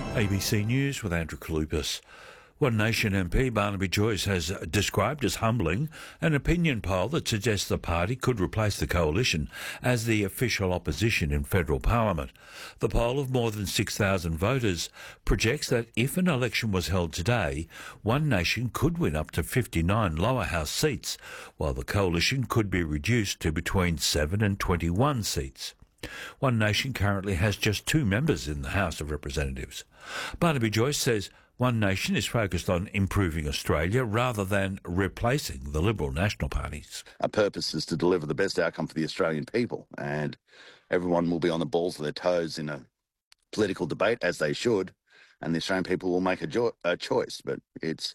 ABC News with Andrew Kalupas. One Nation MP Barnaby Joyce has described as humbling an opinion poll that suggests the party could replace the coalition as the official opposition in federal parliament. The poll of more than 6,000 voters projects that if an election was held today, One Nation could win up to 59 lower house seats, while the coalition could be reduced to between 7 and 21 seats. One Nation currently has just 2 members in the House of Representatives. Barnaby Joyce says One Nation is focused on improving Australia rather than replacing the Liberal national parties. Our purpose is to deliver the best outcome for the Australian people, and everyone will be on the balls of their toes in a political debate, as they should, and the Australian people will make a choice. But it's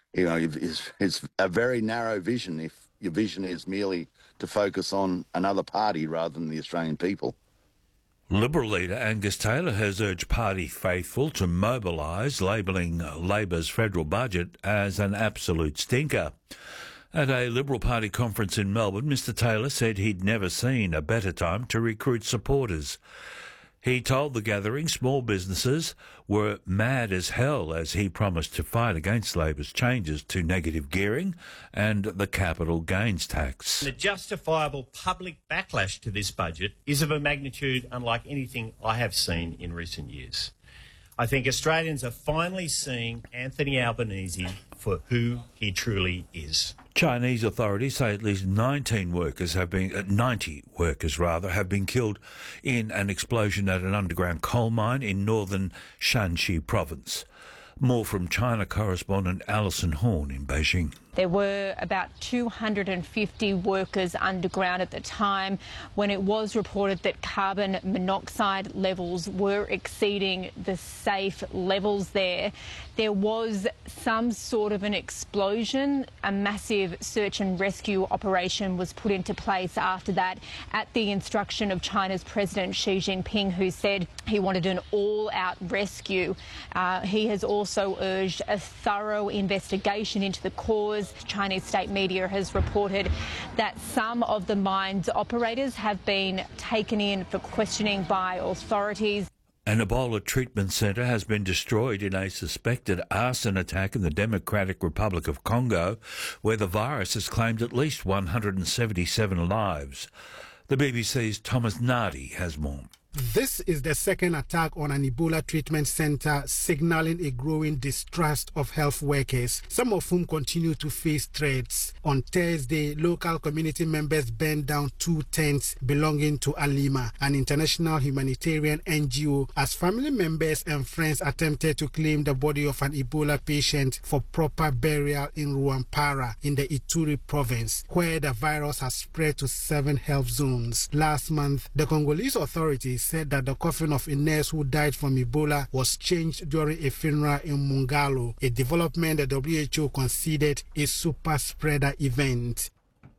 a very narrow vision if your vision is merely to focus on another party rather than the Australian people. Liberal leader Angus Taylor has urged party faithful to mobilise, labelling Labor's federal budget as an absolute stinker. At a Liberal Party conference in Melbourne, Mr Taylor said he'd never seen a better time to recruit supporters. He told the gathering small businesses were mad as hell as he promised to fight against Labor's changes to negative gearing and the capital gains tax. The justifiable public backlash to this budget is of a magnitude unlike anything I have seen in recent years. I think Australians are finally seeing Anthony Albanese for who he truly is. Chinese authorities say at least 90 workers have been killed in an explosion at an underground coal mine in northern Shanxi province. More from China correspondent Alison Horn in Beijing. There were about 250 workers underground at the time when it was reported that carbon monoxide levels were exceeding the safe levels there. There was some sort of an explosion. A massive search and rescue operation was put into place after that at the instruction of China's President Xi Jinping, who said he wanted an all-out rescue. He has also urged a thorough investigation into the cause. Chinese state media has reported that some of the mine's operators have been taken in for questioning by authorities. An Ebola treatment centre has been destroyed in a suspected arson attack in the Democratic Republic of Congo, where the virus has claimed at least 177 lives. The BBC's Thomas Nardi has more. This is the second attack on an Ebola treatment centre, signalling a growing distrust of health workers, some of whom continue to face threats. On Thursday, local community members burned down 2 tents belonging to Alima, an international humanitarian NGO, as family members and friends attempted to claim the body of an Ebola patient for proper burial in Rwampara in the Ituri province, where the virus has spread to 7 health zones. Last month, the Congolese authorities said that the coffin of a nurse who died from Ebola was changed during a funeral in Mungalo, a development the WHO considered a super spreader event.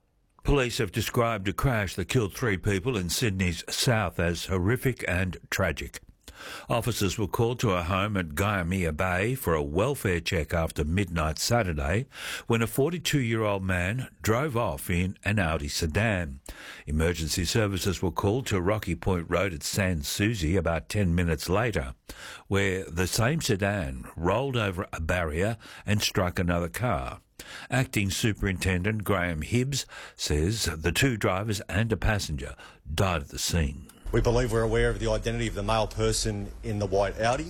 Police have described a crash that killed 3 people in Sydney's south as horrific and tragic. Officers were called to a home at Guyamia Bay for a welfare check after midnight Saturday when a 42-year-old man drove off in an Audi sedan. Emergency services were called to Rocky Point Road at Sans Souci about 10 minutes later, where the same sedan rolled over a barrier and struck another car. Acting Superintendent Graham Hibbs says the 2 drivers and a passenger died at the scene. We believe we're aware of the identity of the male person in the white Audi.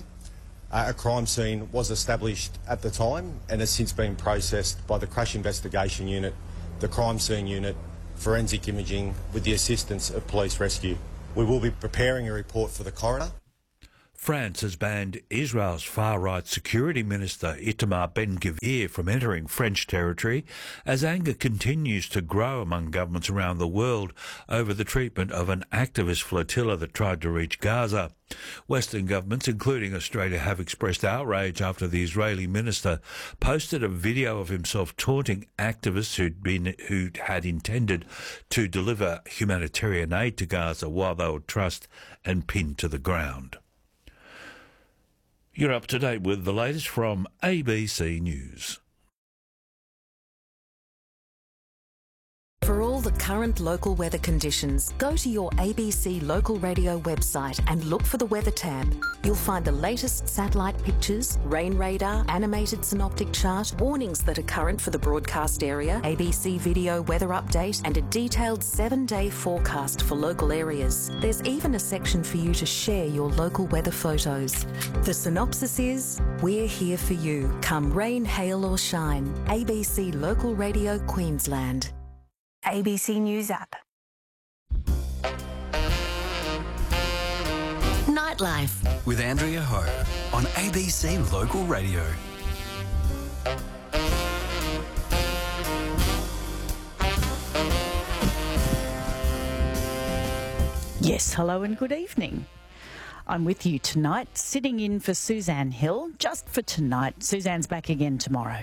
A crime scene was established at the time and has since been processed by the Crash Investigation Unit, the Crime Scene Unit, Forensic Imaging, with the assistance of Police Rescue. We will be preparing a report for the coroner. France has banned Israel's far-right security minister Itamar Ben-Gvir from entering French territory as anger continues to grow among governments around the world over the treatment of an activist flotilla that tried to reach Gaza. Western governments, including Australia, have expressed outrage after the Israeli minister posted a video of himself taunting activists who had intended to deliver humanitarian aid to Gaza while they were trussed and pinned to the ground. You're up to date with the latest from ABC News. For all all the current local weather conditions, go to your ABC Local Radio website and look for the Weather tab. You'll find the latest satellite pictures, rain radar, animated synoptic chart, warnings that are current for the broadcast area, ABC video weather update, and a detailed 7-day forecast for local areas. There's even a section for you to share your local weather photos. The synopsis is, we're here for you, come rain, hail or shine. ABC Local Radio Queensland. ABC News app. Nightlife with Andrea Ho on ABC Local Radio. Yes, hello and good evening. I'm with you tonight, sitting in for Suzanne Hill, just for tonight. Suzanne's back again tomorrow.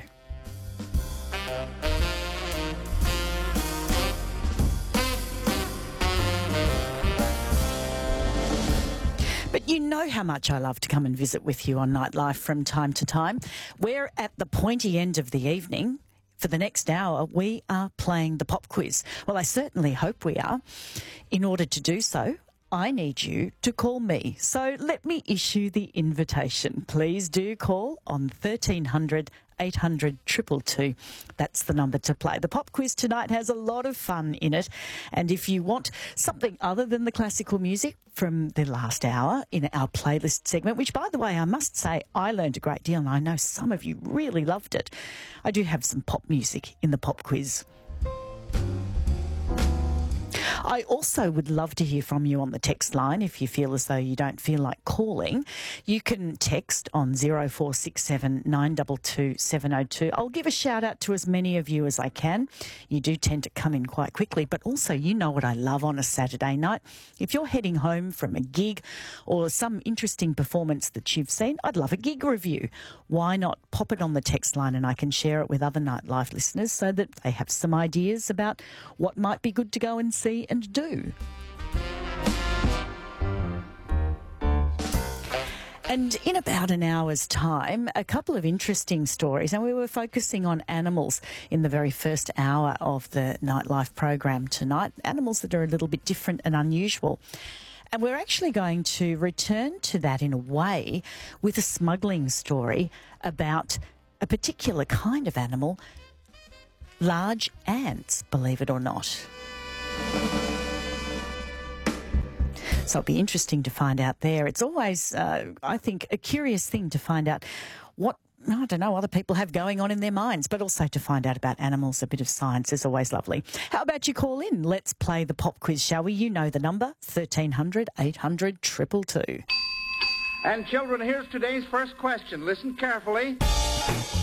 But you know how much I love to come and visit with you on Nightlife from time to time. We're at the pointy end of the evening. For the next hour, we are playing the pop quiz. Well, I certainly hope we are. In order to do so, I need you to call me. So let me issue the invitation. Please do call on 1300 800 222. That's the number to play. The pop quiz tonight has a lot of fun in it. And if you want something other than the classical music from the last hour in our playlist segment, which, by the way, I must say I learned a great deal, and I know some of you really loved it, I do have some pop music in the pop quiz. I also would love to hear from you on the text line. If you feel as though you don't feel like calling, you can text on 0467 922 702. I'll give a shout out to as many of you as I can. You do tend to come in quite quickly, but also you know what I love on a Saturday night. If you're heading home from a gig or some interesting performance that you've seen, I'd love a gig review. Why not pop it on the text line and I can share it with other Nightlife listeners so that they have some ideas about what might be good to go and see and do. And in about an hour's time, a couple of interesting stories. And we were focusing on animals in the very first hour of the Nightlife program tonight, animals that are a little bit different and unusual. And we're actually going to return to that in a way with a smuggling story about a particular kind of animal, large ants, believe it or not. So it'll be interesting to find out there. It's always, I think, a curious thing to find out what, I don't know, other people have going on in their minds, but also to find out about animals. A bit of science is always lovely. How about you call in? Let's play the pop quiz, shall we? You know the number, 1300 800 222. And children, here's today's first question. Listen carefully.